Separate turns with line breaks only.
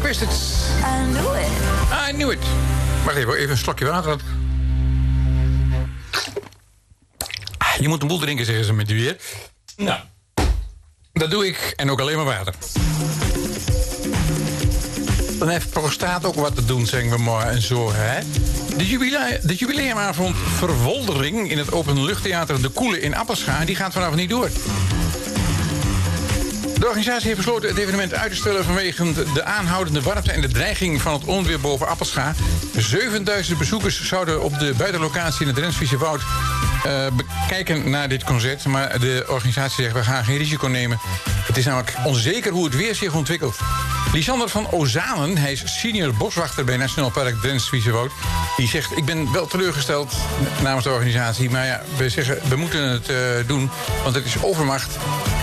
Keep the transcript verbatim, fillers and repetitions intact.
wist het.
I knew it.
I knew it. Wacht even, even een slokje water. Je moet een boel drinken, zeggen ze met u weer. Nou, dat doe ik. En ook alleen maar water. Dan heeft prostaat ook wat te doen, zeggen we maar en zo, hè? De, jubile- de jubileumavond Verwoldering in het openluchttheater De Koele in Appelscha, die gaat vanavond niet door. De organisatie heeft besloten het evenement uit te stellen vanwege de aanhoudende warmte en de dreiging van het onweer boven Appelscha. zevenduizend bezoekers zouden op de buitenlocatie in het Drents-Friese Woud uh, bekijken naar dit concert. Maar de organisatie zegt, we gaan geen risico nemen. Het is namelijk onzeker hoe het weer zich ontwikkelt. Lisander van Ozalen, hij is senior boswachter bij Nationaal Park Drents-Friese Woud. Die zegt, ik ben wel teleurgesteld namens de organisatie. Maar ja, we zeggen, we moeten het uh, doen, want het is overmacht.